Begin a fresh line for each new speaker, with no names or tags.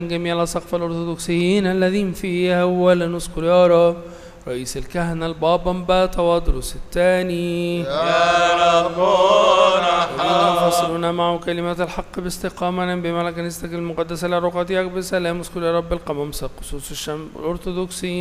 جميع الأساقفة الأرثوذكسيين الذين فيه أولا نذكر يا رب رئيس الكهنة البابا مبا توادرس الثاني
يا ربنا
فصلنا معه كلمة الحق باستقامة بما كنيستك المقدسة لرقتك بسلام اذكر يا رب القمم قصوص الشام الأرثوذكسيين